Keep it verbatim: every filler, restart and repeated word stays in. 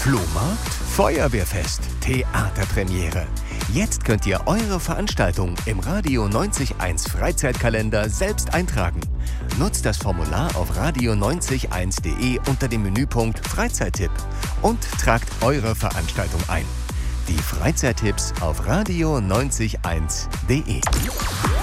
Flohmarkt, Feuerwehrfest, Theaterpremiere. Jetzt könnt ihr eure Veranstaltung im Radio neunzig Komma eins Freizeitkalender selbst eintragen. Nutzt das Formular auf radio neunzig Komma eins punkt de unter dem Menüpunkt Freizeittipp und tragt eure Veranstaltung ein. Die Freizeittipps auf radio neunzig Komma eins punkt de.